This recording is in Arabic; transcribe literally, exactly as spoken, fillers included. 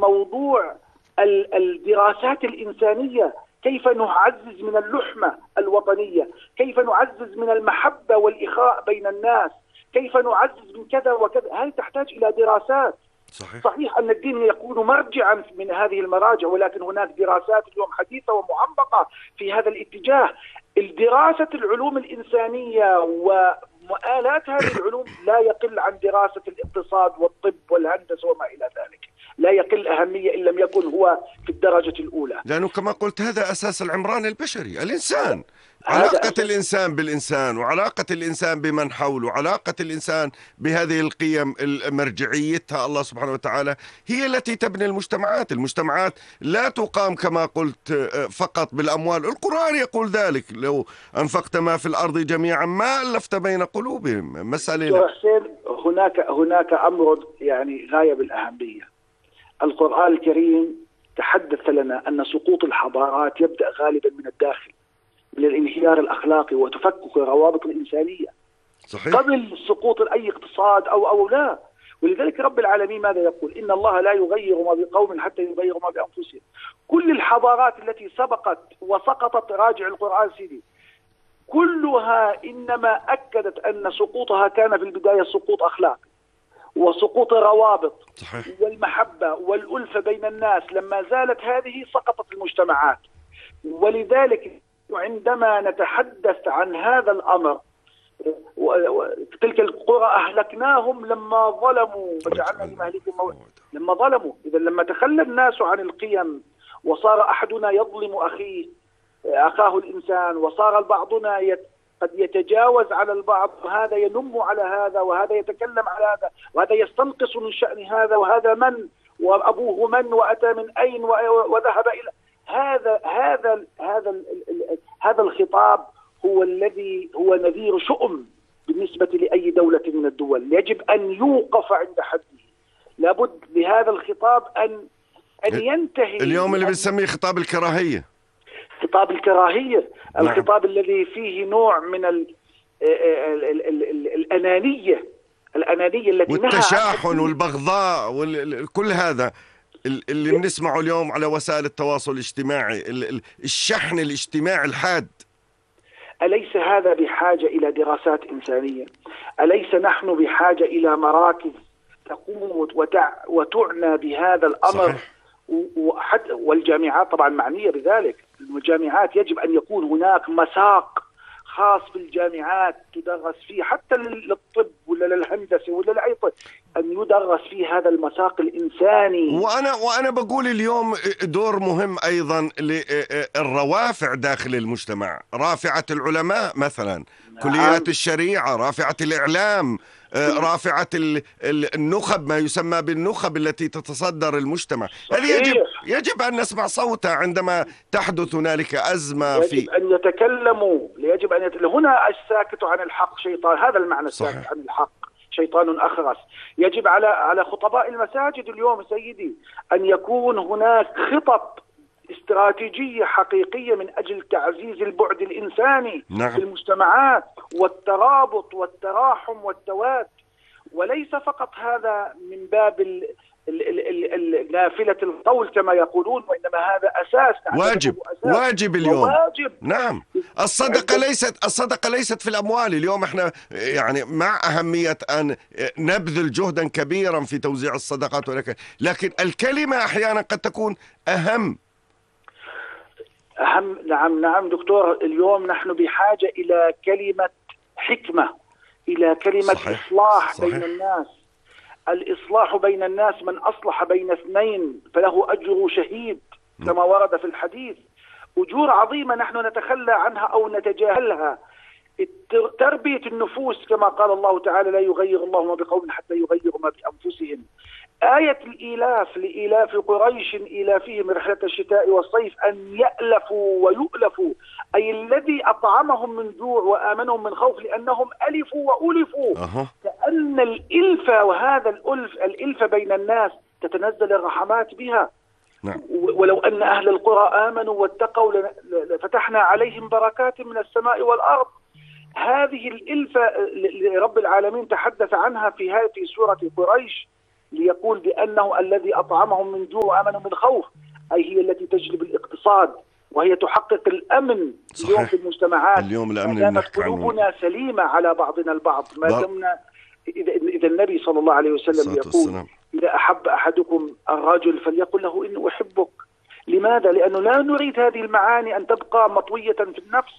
موضوع الدراسات الإنسانية، كيف نعزز من اللحمة الوطنية، كيف نعزز من المحبة والإخاء بين الناس، كيف نعزز من كذا وكذا. هذه تحتاج إلى دراسات. صحيح. صحيح أن الدين يكون مرجعا من هذه المراجع، ولكن هناك دراسات اليوم حديثة ومعمقة في هذا الاتجاه. الدراسة العلوم الإنسانية ومؤالات هذه العلوم لا يقل عن دراسة الاقتصاد والطب والهندسة وما إلى ذلك، لا يقل أهمية إن لم يكن هو في الدرجة الأولى، لأنه كما قلت هذا أساس العمران البشري، الإنسان، علاقة الإنسان بالإنسان، وعلاقة الإنسان بمن حوله، وعلاقة الإنسان بهذه القيم مرجعيتها الله سبحانه وتعالى هي التي تبني المجتمعات. المجتمعات لا تقام كما قلت فقط بالأموال. القرآن يقول ذلك: لو أنفقت ما في الأرض جميعا ما ألفت بين قلوبهم. مسألة حسين، هناك هناك أمر يعني غاية بالأهمية. القرآن الكريم تحدث لنا أن سقوط الحضارات يبدأ غالبا من الداخل، من الانهيار الأخلاقي وتفكك الروابط الإنسانية. صحيح. قبل سقوط أي اقتصاد أو أو لا. ولذلك رب العالمين ماذا يقول؟ إن الله لا يغير ما بقوم حتى يغيروا ما بأنفسهم. كل الحضارات التي سبقت وسقطت، راجع القرآن سيدي، كلها إنما أكدت أن سقوطها كان في البداية سقوط أخلاقي وسقوط الروابط. صحيح. والمحبة والألفة بين الناس. لما زالت هذه سقطت المجتمعات. ولذلك عندما نتحدث عن هذا الأمر، تلك القرى أهلكناهم لما ظلموا وجعلنا لمهلكهم موعدا. لما ظلموا، إذا لما تخلى الناس عن القيم وصار أحدنا يظلم أخيه أخاه الإنسان، وصار بعضنا يت قد يتجاوز على البعض، وهذا ينم على هذا، وهذا يتكلم على هذا، وهذا يستنقص من شأن هذا، وهذا من وأبوه من وأتى من أين وذهب إلى هذا هذا هذا هذا الخطاب هو الذي هو نذير شؤم بالنسبة لأي دولة من الدول. يجب أن يوقف عند حده. لابد لهذا الخطاب أن أن ينتهي. اليوم اللي بنسميه خطاب الكراهية، خطاب الكراهية، نعم. الخطاب الذي فيه نوع من ال ال ال ال الأنانية الأنانية التي والتشاحن والبغضاء وكل هذا اللي بنسمعه اليوم على وسائل التواصل الاجتماعي، الشحن الاجتماعي الحاد. أليس هذا بحاجة إلى دراسات إنسانية؟ أليس نحن بحاجة إلى مراكز تقوم وتع وتعنى بهذا الأمر؟ صحيح. والجامعات طبعا معنية بذلك. الجامعات يجب أن يكون هناك مساق خاص بالجامعات تدرس فيه، حتى للطب ولا للهندسة ولا لأي طب، أن يدرس فيه هذا المساق الإنساني. وأنا وأنا بقول اليوم دور مهم أيضا للروافع داخل المجتمع، رافعة العلماء مثلا، نعم. كليات الشريعة، رافعة الإعلام، رافعة النخب، ما يسمى بالنخب التي تتصدر المجتمع. هذه يجب يجب أن نسمع صوتها عندما تحدث هنالك أزمة. يجب في يجب أن يتكلموا. يجب أن يت... هنا الساكت عن الحق شيطان. هذا المعنى، الساكت عن الحق شيطان أخرس. يجب على على خطباء المساجد اليوم سيدي أن يكون هناك خطط استراتيجية حقيقية من أجل تعزيز البعد الإنساني، نعم. في المجتمعات، والترابط والتراحم والتواد، وليس فقط هذا من باب ال نافلة القول كما يقولون، وإنما هذا أساس واجب أساس. واجب اليوم. واجب. نعم. الصدقة ليست الصدقة ليست في الأموال. اليوم احنا يعني مع أهمية أن نبذل جهدا كبيرا في توزيع الصدقات، ولكن لكن الكلمة أحيانا قد تكون أهم. أهم. نعم نعم دكتور. اليوم نحن بحاجة إلى كلمة حكمة، إلى كلمة صحيح. إصلاح صحيح. بين الناس. الإصلاح بين الناس، من أصلح بين اثنين فله أجر شهيد كما ورد في الحديث. أجور عظيمة نحن نتخلى عنها أو نتجاهلها. تربية النفوس كما قال الله تعالى: لا يغير الله ما بقوم حتى يغيروا ما بأنفسهم. آية الإيلاف لإيلاف قريش إيلافهم رحلة الشتاء والصيف أن يألفوا ويؤلفوا، أي الذي أطعمهم من جوع وآمنهم من خوف، لأنهم ألفوا وألفوا. أه. كأن الإلفة، وهذا الألف الإلفة بين الناس تتنزل الرحمات بها. نعم. ولو أن أهل القرى آمنوا واتقوا لفتحنا عليهم بركات من السماء والأرض. هذه الإلفة رب العالمين تحدث عنها في في سورة قريش، ليقول بأنه الذي أطعمهم من جوع وأمنوا من خوف، أي هي التي تجلب الاقتصاد وهي تحقق الأمن صحيح. اليوم في المجتمعات. اليوم الأمن ما دامت قلوبنا سليمة على بعضنا البعض، ما دمنا إذا, إذا النبي صلى الله عليه وسلم يقول والسلام. إذا أحب أحدكم الرجل فليقل له إني أحبك. لماذا؟ لأنه لا نريد هذه المعاني أن تبقى مطوية في النفس،